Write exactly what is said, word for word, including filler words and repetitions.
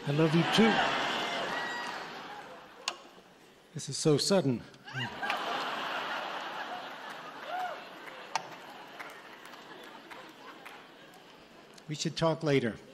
I love you too. This is so sudden. We should talk later.